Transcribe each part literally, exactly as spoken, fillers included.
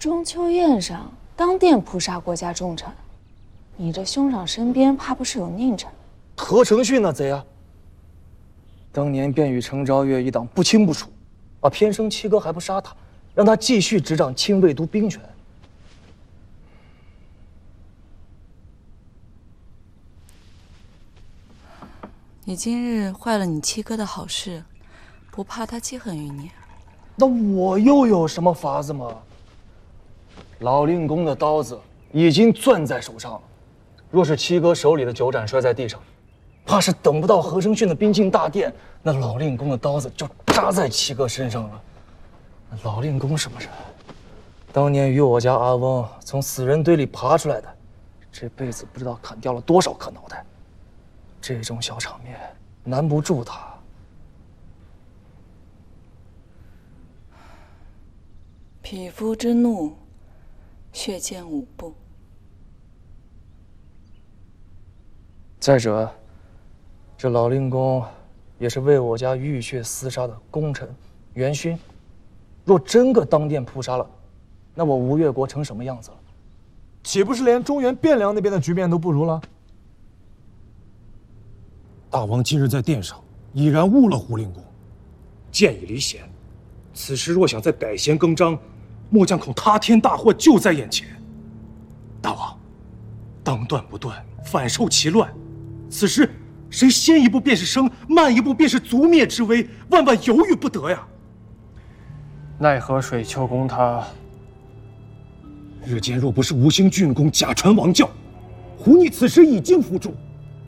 中秋宴上，当殿扑杀国家重臣，你这兄长身边怕不是有佞臣？ 何承训那贼啊！当年便与程昭月一党不清不楚，啊，偏生七哥还不杀他，让他继续执掌清魏都兵权。 你今日坏了你七哥的好事，不怕他记恨于你？ 那我又有什么法子吗？老令公的刀子已经攥在手上了，若是七哥手里的酒盏摔在地上，怕是等不到何承训的兵进大殿，那老令公的刀子就扎在七哥身上了。那老令公什么人？当年与我家阿翁从死人堆里爬出来的，这辈子不知道砍掉了多少颗脑袋。这种小场面难不住他。 匹夫之怒，血溅五步。 再者，这老令公也是为我家浴血厮杀的功臣元勋，若真个当殿扑杀了，那我吴越国成什么样子了？ 岂不是连中原汴梁那边的局面都不如了？ 大王今日在殿上已然误了胡令公，剑已离弦，此时若想再改弦更张，末将恐塌天大祸就在眼前。大王，当断不断，反受其乱，此时谁先一步便是生，慢一步便是族灭之危，万万犹豫不得呀！ 奈何水丘公他日间若不是吴兴郡公假传王教，胡逆此时已经伏诛。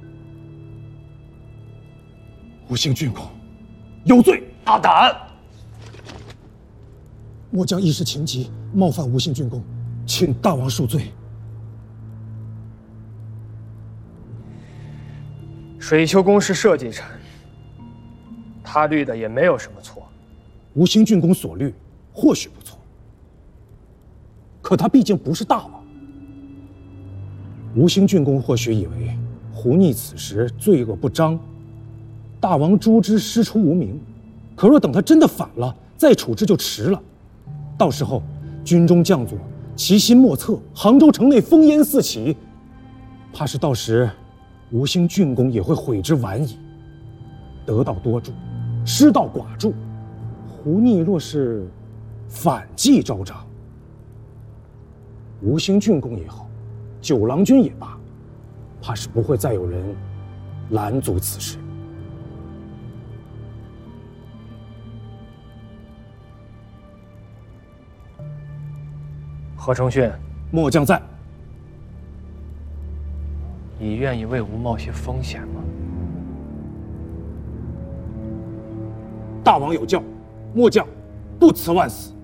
吴兴郡公有罪！ 大胆！ 末将一时情急，冒犯吴兴郡公，请大王恕罪。 水丘公是社稷臣，他虑的也没有什么错。 吴兴郡公所虑或许不错，可他毕竟不是大王。吴兴郡公或许以为胡逆此时罪恶不彰，大王诛之师出无名，可若等他真的反了，再处置就迟了。到时候军中将佐其心莫测，杭州城内烽烟四起，怕是到时吴兴郡公也会悔之晚矣。得道多助，失道寡助，胡逆若是反计招张，吴兴郡公也好，九郎君也罢，怕是不会再有人拦阻此事。 何承训， 末将在。 你愿意为吾冒些风险吗？ 大王有教，末将不辞万死。